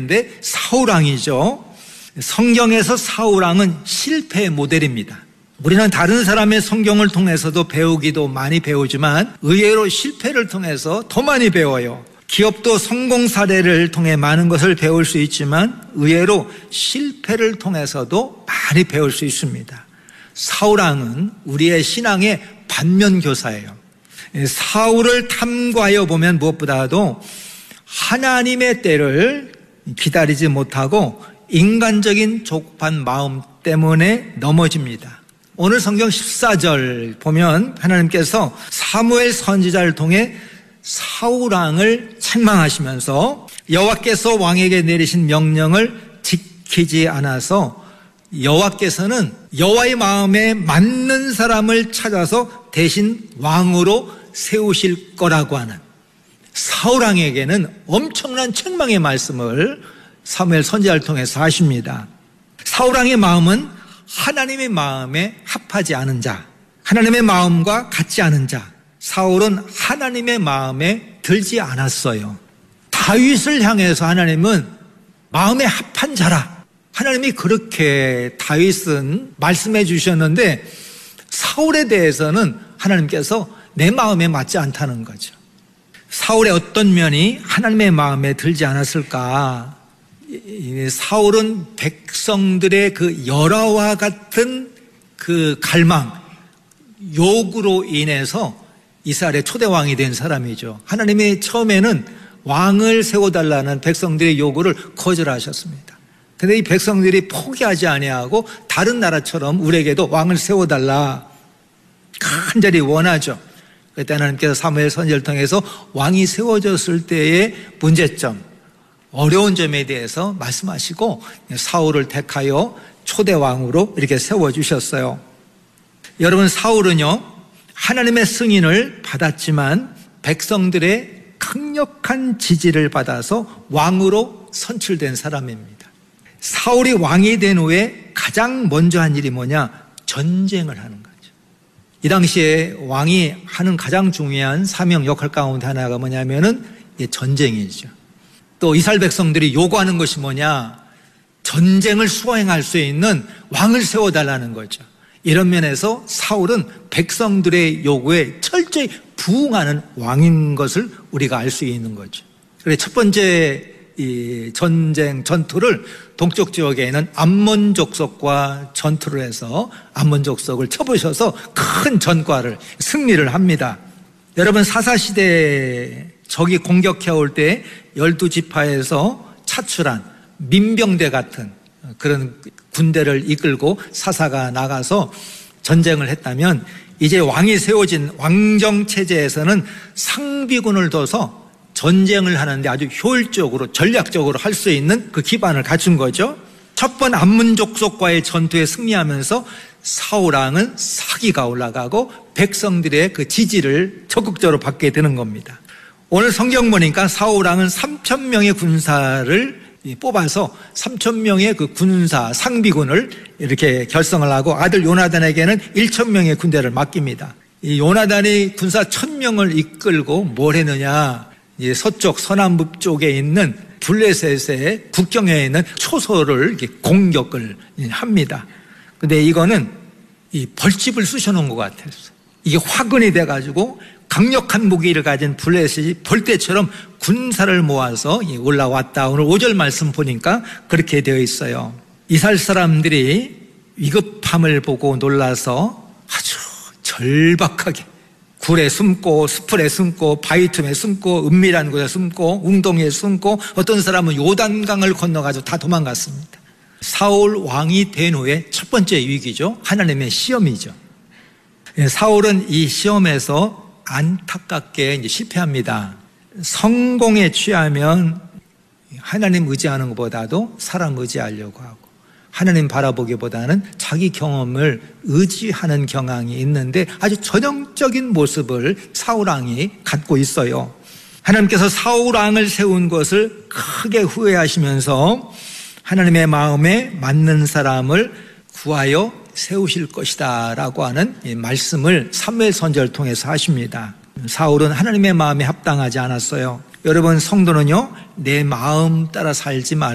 모델인데 사울왕이죠. 성경에서 사울왕은 실패의 모델입니다. 우리는 다른 사람의 성경을 통해서도 배우기도 많이 배우지만 의외로 실패를 통해서 더 많이 배워요. 기업도 성공 사례를 통해 많은 것을 배울 수 있지만 의외로 실패를 통해서도 많이 배울 수 있습니다. 사울왕은 우리의 신앙의 반면교사예요. 사울을 탐구하여 보면 무엇보다도 하나님의 때를 기다리지 못하고 인간적인 조급한 마음 때문에 넘어집니다. 오늘 성경 14절 보면 하나님께서 사무엘 선지자를 통해 사울왕을 책망하시면서 여호와께서 왕에게 내리신 명령을 지키지 않아서 여호와께서는 여호와의 마음에 맞는 사람을 찾아서 대신 왕으로 세우실 거라고 하는 사울왕에게는 엄청난 책망의 말씀을 사무엘 선지자를 통해서 하십니다. 사울왕의 마음은 하나님의 마음에 합하지 않은 자, 하나님의 마음과 같지 않은 자. 사울은 하나님의 마음에 들지 않았어요. 다윗을 향해서 하나님은 마음에 합한 자라. 하나님이 그렇게 다윗은 말씀해 주셨는데 사울에 대해서는 하나님께서 내 마음에 맞지 않다는 거죠. 사울의 어떤 면이 하나님의 마음에 들지 않았을까? 사울은 백성들의 그 열화와 같은 그 갈망, 욕으로 인해서 이스라엘의 초대 왕이 된 사람이죠. 하나님이 처음에는 왕을 세워달라는 백성들의 요구를 거절하셨습니다. 그런데 이 백성들이 포기하지 아니하고 다른 나라처럼 우리에게도 왕을 세워달라 간절히 원하죠. 그때 하나님께서 사무엘 선지자를 통해서 왕이 세워졌을 때의 문제점, 어려운 점에 대해서 말씀하시고 사울을 택하여 초대 왕으로 이렇게 세워주셨어요. 여러분, 사울은요 하나님의 승인을 받았지만 백성들의 강력한 지지를 받아서 왕으로 선출된 사람입니다. 사울이 왕이 된 후에 가장 먼저 한 일이 뭐냐? 전쟁을 하는 거죠. 이 당시에 왕이 하는 가장 중요한 사명 역할 가운데 하나가 뭐냐면은 전쟁이죠. 또 이스라엘 백성들이 요구하는 것이 뭐냐? 전쟁을 수행할 수 있는 왕을 세워달라는 거죠. 이런 면에서 사울은 백성들의 요구에 철저히 부응하는 왕인 것을 우리가 알 수 있는 거죠. 그래서 첫 번째 이 전투를 동쪽 지역에 있는 암몬 족속과 전투를 해서 암몬 족속을 쳐부셔서 큰 전과를 승리를 합니다. 여러분, 사사시대에 적이 공격해올 때 12지파에서 차출한 민병대 같은 그런 군대를 이끌고 사사가 나가서 전쟁을 했다면 이제 왕이 세워진 왕정체제에서는 상비군을 둬서 전쟁을 하는데 아주 효율적으로 전략적으로 할 수 있는 그 기반을 갖춘 거죠. 첫 번 암몬 족속과의 전투에 승리하면서 사울왕은 사기가 올라가고 백성들의 그 지지를 적극적으로 받게 되는 겁니다. 오늘 성경 보니까 사울왕은 3,000명의 군사를 뽑아서 3,000명의 그 군사 상비군을 이렇게 결성을 하고 아들 요나단에게는 1,000명의 군대를 맡깁니다. 이 요나단이 군사 1,000명을 이끌고 뭘 했느냐? 서쪽 서남부 쪽에 있는 블레셋의 국경에 있는 초소를 이렇게 공격을 합니다. 근데 이거는 이 벌집을 쑤셔놓은 것 같아요. 이게 화근이 돼가지고 강력한 무기를 가진 블레셋이 벌떼처럼 군사를 모아서 올라왔다. 오늘 5절 말씀 보니까 그렇게 되어 있어요. 이스라엘 사람들이 위급함을 보고 놀라서 아주 절박하게 굴에 숨고 수풀에 숨고 바위 틈에 숨고 은밀한 곳에 숨고 웅덩이에 숨고 어떤 사람은 요단강을 건너가지고 다 도망갔습니다. 사울 왕이 된 후에 첫 번째 위기죠. 하나님의 시험이죠. 사울은 이 시험에서 안타깝게 이제 실패합니다. 성공에 취하면 하나님 의지하는 것보다도 사람 의지하려고 하고 하나님 바라보기보다는 자기 경험을 의지하는 경향이 있는데 아주 전형적인 모습을 사울왕이 갖고 있어요. 하나님께서 사울왕을 세운 것을 크게 후회하시면서 하나님의 마음에 맞는 사람을 구하여 세우실 것이다 라고 하는 말씀을 사무엘 선지자를 통해서 하십니다. 사울은 하나님의 마음에 합당하지 않았어요. 여러분, 성도는요 내 마음 따라 살지 말고